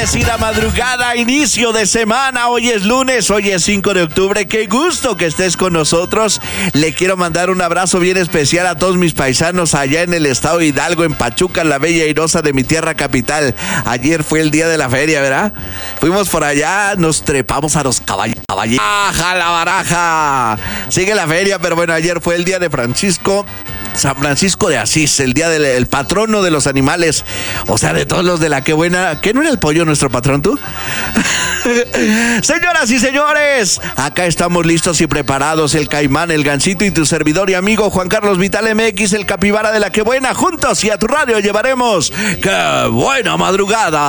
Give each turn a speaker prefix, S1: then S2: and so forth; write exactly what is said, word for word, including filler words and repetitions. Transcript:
S1: Bendecida madrugada, inicio de semana. Hoy es lunes, hoy es cinco de octubre. Qué gusto que estés con nosotros. Le quiero mandar un abrazo bien especial a todos mis paisanos allá en el estado de Hidalgo, en Pachuca, la bella airosa de mi tierra capital. Ayer fue el día de la feria, ¿verdad? Fuimos por allá, nos trepamos a los caballos. ¡Baja la baraja! Sigue la feria, pero bueno, ayer fue el día de Francisco. San Francisco de Asís, el día del el patrono de los animales, o sea, de todos los de la que buena. ¿Qué no era el pollo nuestro patrón, tú? Señoras y señores, acá estamos listos y preparados, el Caimán, el Gansito y tu servidor y amigo Juan Carlos Vital M X, el capibara de la que buena. Juntos y a tu radio llevaremos ¡qué buena madrugada!